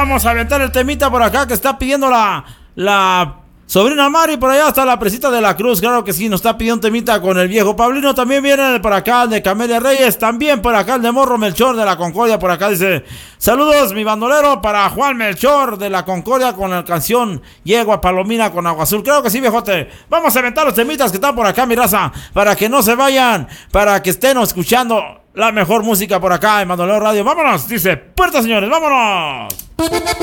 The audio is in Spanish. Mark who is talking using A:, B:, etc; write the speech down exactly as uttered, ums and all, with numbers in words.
A: Vamos a aventar el temita por acá que está pidiendo la, la sobrina Mari. Por allá está la presita de la Cruz. Claro que sí, nos está pidiendo un temita con el viejo Pablino. También viene por acá el de Camelia Reyes. También por acá el de Morro Melchor de la Concordia. Por acá dice: saludos mi bandolero para Juan Melchor de la Concordia con la canción Yegua Palomina con Agua Azul. Claro que sí, viejote. Vamos a aventar los temitas que están por acá, mi raza, para que no se vayan, para que estén escuchando la mejor música por acá en Bandolero Radio. Vámonos, dice Puerta, señores, vámonos.